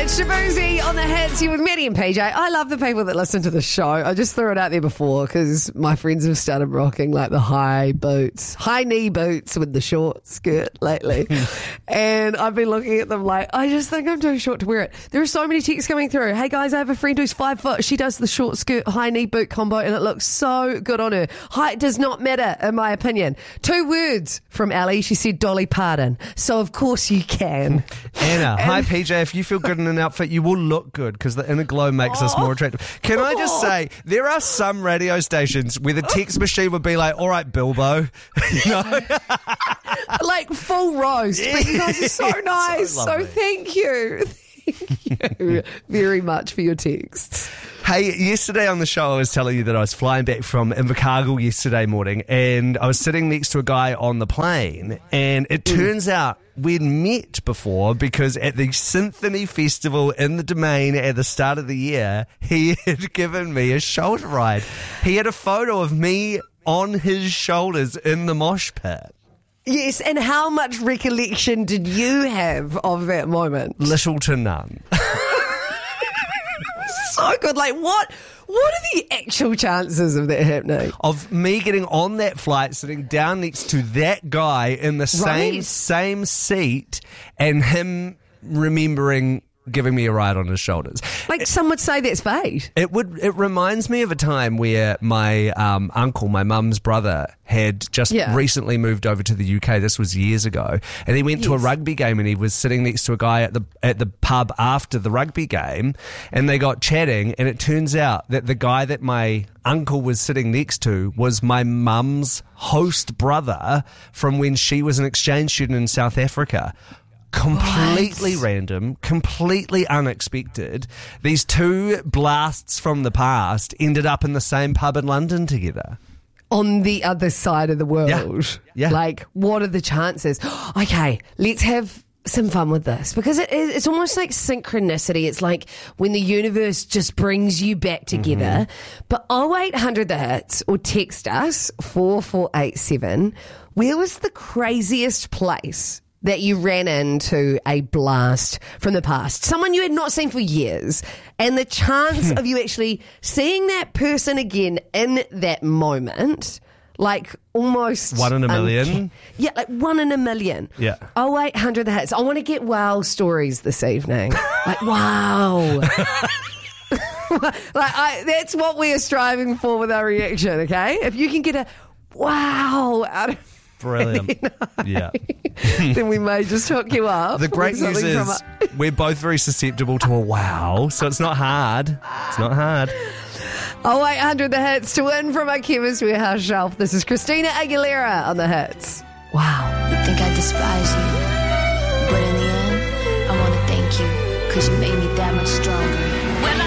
Shaboozey on the hits. You with Maddie and PJ. I love the people that listen to the show. I just threw it out there before because my friends have started rocking like the high knee boots with the short skirt lately. And I've been looking at them like, I just think I'm too short to wear it. There are so many texts coming through. Hey guys, I have a friend who's 5 foot. She does the short skirt, high knee boot combo and it looks so good on her. Height does not matter, in my opinion. 2 words from Ali. She said Dolly Parton. So of course you can. Anna, hi PJ. If you feel good in an outfit, you will look good because the inner glow makes us more attractive. Can I just say, there are some radio stations where the text machine would be like, all right, Bilbo. You know? Like full roast. But you guys are so nice. So thank you. Thank you very much for your texts. Hey, yesterday on the show I was telling you that I was flying back from Invercargill yesterday morning and I was sitting next to a guy on the plane and it turns out we'd met before because at the Symphony Festival in the Domain at the start of the year, he had given me a shoulder ride. He had a photo of me on his shoulders in the mosh pit. Yes, and how much recollection did you have of that moment? Little to none. So good. Like, what are the actual chances of that happening? Of me getting on that flight, sitting down next to that guy in the same seat, and him remembering giving me a ride on his shoulders. Like, some would say that's fate. It reminds me of a time where my uncle, my mum's brother, had just recently moved over to the UK. This was years ago, and he went to a rugby game, and he was sitting next to a guy at the pub after the rugby game, and they got chatting, and it turns out that the guy that my uncle was sitting next to was my mum's host brother from when she was an exchange student in South Africa. Completely random, completely unexpected. These 2 blasts from the past ended up in the same pub in London together. On the other side of the world. Yeah. Like, what are the chances? Okay, let's have some fun with this because it's almost like synchronicity. It's like when the universe just brings you back together. But 0800 the hits or text us 4487. Where was the craziest place that you ran into a blast from the past? Someone you had not seen for years, and the chance of you actually seeing that person again in that moment, like almost 1 in a million. Yeah, like 1 in a million. Yeah. 0800 the hits. I want to get wow stories this evening. Like, wow. That's what we are striving for with our reaction, okay? If you can get a wow out of brilliant. Yeah. then we may just hook you up. The great news is we're both very susceptible to a wow, so it's not hard. It's not hard. 0800 the hits to win from our Chemist Warehouse shelf. This is Christina Aguilera on the hits. Wow. You think I despise you, but in the end, I want to thank you because you made me that much stronger. Well,